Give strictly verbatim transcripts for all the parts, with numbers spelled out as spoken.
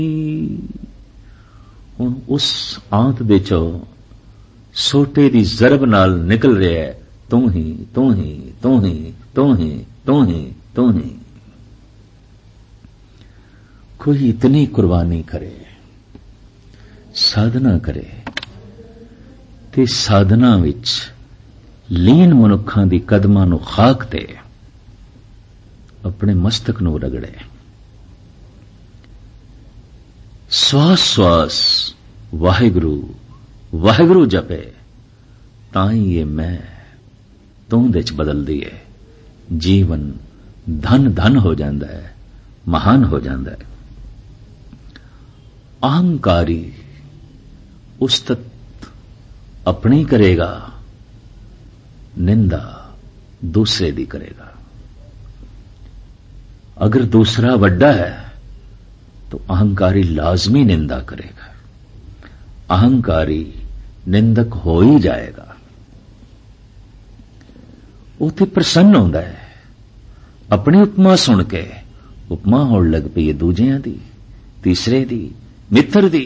ਹੁਣ ਉਸ ਆਂਤ ਦੇ ਚੋਂ ਸੋਟੇ ਦੀ ਜ਼ਰਬ ਨਾਲ ਨਿਕਲ ਰਿਹਾ ਹੈ, ਤੂੰ ਹੀ ਤੂੰ ਹੀ ਤੂੰ ਹੀ ਤੂੰ ਹੀ ਤੂੰ ਹੀ ਤੂੰ ਹੀ। ਕੋਈ ਇਤਨੀ ਕੁਰਬਾਨੀ ਕਰੇ, ਸਾਧਨਾ ਕਰੇ ਤੇ ਸਾਧਨਾ ਵਿੱਚ ਲੀਨ ਮਨੁੱਖਾਂ ਦੀ ਕਦਮਾਂ ਨੂੰ ਖਾਕ ਤੇ ਆਪਣੇ ਮਸਤਕ ਨੂੰ ਰਗੜੇ, ਸਵਾਸ ਸਵਾਸ ਵਾਹਿਗੁਰੂ ਵਾਹਿਗੁਰੂ ਜਪੇ, ਤਾਂ ਹੀ ਇਹ ਮੈਂ ਤੂੰ ਦੇ ਚ ਬਦਲਦੀ ਹੈ। ਜੀਵਨ ਧਨ ਧਨ ਹੋ ਜਾਂਦਾ ਹੈ, ਮਹਾਨ ਹੋ ਜਾਂਦਾ ਹੈ। ਅਹੰਕਾਰੀ ਉਸਤਤ ਆਪਣੀ ਕਰੇਗਾ, ਨਿੰਦਾ ਦੂਸਰੇ ਦੀ ਕਰੇਗਾ। अगर दूसरा वड्डा है तो अहंकारी लाजमी निंदा करेगा, अहंकारी निंदक हो ही जाएगा। उते प्रसन्न होंदा है, अपनी उपमा सुन के उपमा होण लग पई दूजियां दी, तीसरे दी, मित्र दी।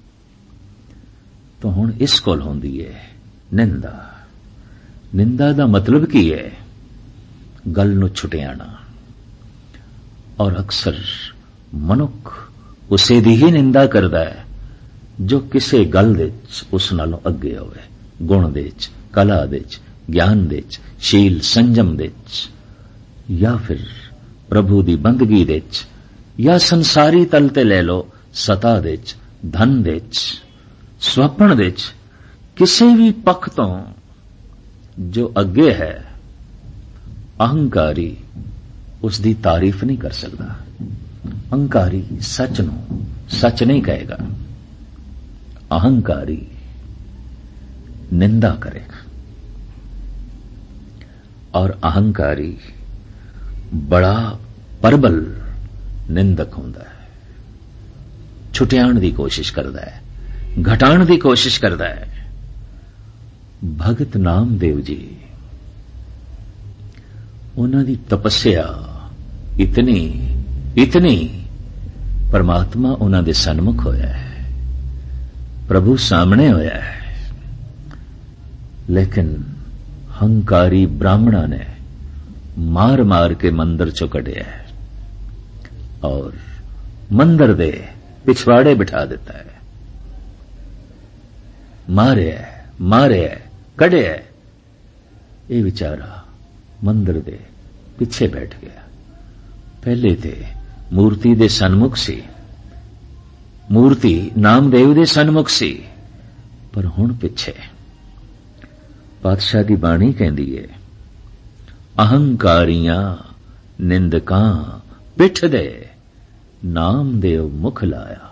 तो हुण इस कोल होंदी है निंदा। निंदा दा मतलब की है? गल नूं छुटियाना। और अक्सर मनुख उसे दी ही निंदा करदा है जो किसी गल दे उस नालों अगे होवे, गुण दे च, कला दे च, ज्ञान दे च, शील संजम दे च, या फिर प्रभु दी बंदगी दे च, या संसारी तल ते ले लो सता दे च, धन दे च, स्वप्न दे च, किसी भी पक्ष तो जो अगे है, अहंकारी उसकी तारीफ नहीं कर सकता। अहंकारी सच नूं सच नहीं कहेगा, अहंकारी निंदा करेगा। और अहंकारी बड़ा प्रबल निंदक होंदा है, छुटियाण दी कोशिश करदा है, घटाण दी कोशिश करदा है। भगत नामदेव जी, उन्हां दी तपस्या इतनी इतनी परमात्मा उन्हां दे सन्मुख होया है, प्रभु सामने होया है, लेकिन हंकारी ब्राह्मणा ने मार मार के मंदिर चो कढ़िया है और मंदिर दे पिछवाड़े बिठा देता है। मारे मारे कढ़े, ये बेचारा मंदिर दे पिछे बैठ गया। पहले ते मूर्ति दे सन्मुख सी, मूर्ति नामदेव दे सन्मुख सी, पर हुण पिछे। पातशाह दी बाणी कहंदी है, अहंकारियां निंदकां पिठ दे, नामदेव मुख लाया।